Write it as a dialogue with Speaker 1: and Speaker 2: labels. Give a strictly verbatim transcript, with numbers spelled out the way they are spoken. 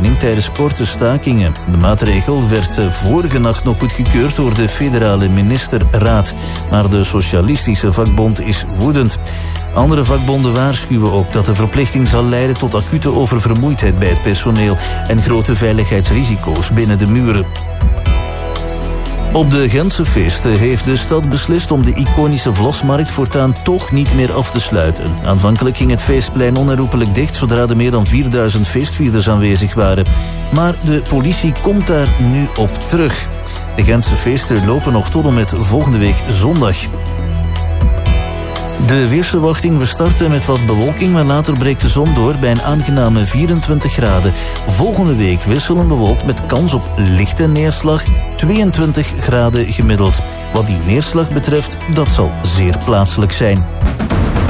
Speaker 1: dienstverlening tijdens korte stakingen. De maatregel werd vorige nacht nog goedgekeurd door de federale ministerraad. Maar de socialistische vakbond is woedend. Andere vakbonden waarschuwen ook dat de verplichting zal leiden tot acute oververmoeidheid bij het personeel en grote veiligheidsrisico's binnen de muren. Op de Gentse feesten heeft de stad beslist om de iconische Vlosmarkt voortaan toch niet meer af te sluiten. Aanvankelijk ging het feestplein onherroepelijk dicht zodra er meer dan vierduizend feestvierders aanwezig waren. Maar de politie komt daar nu op terug. De Gentse feesten lopen nog tot en met volgende week zondag. De weersverwachting, we starten met wat bewolking, maar later breekt de zon door bij een aangename vierentwintig graden. Volgende week wisselend bewolkt met kans op lichte neerslag, tweeëntwintig graden gemiddeld. Wat die neerslag betreft, dat zal zeer plaatselijk zijn.